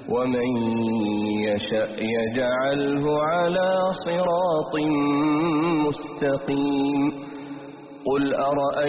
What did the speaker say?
ومن يشأ يجعله على صراط مستقيم. قل أرأيتم